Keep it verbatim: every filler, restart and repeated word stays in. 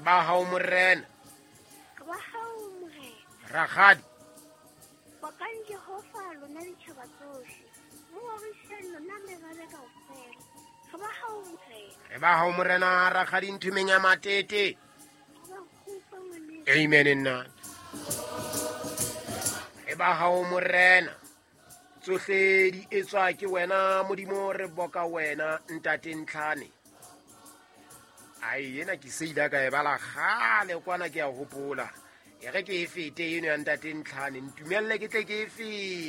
ba hao morena Re ba hao morena. rakgadi Ba kang Jehova lona ditjhaba tsohle. Mo oriseng lona merabe kaofela. Re ba hao morena. re ba hao morena rakgadi nthumeng ya matete. Re ba kgutsa ngwaneng. Amen nna re ba hao morena tsohle di etswa ke wena modimo re boka wena ntate Ntlhane. ai ena ke seila ka e bala gale kwana ke a hopola e re ke e fete eno ya ntate Ntlhane ntumelle ke tle ke e fete.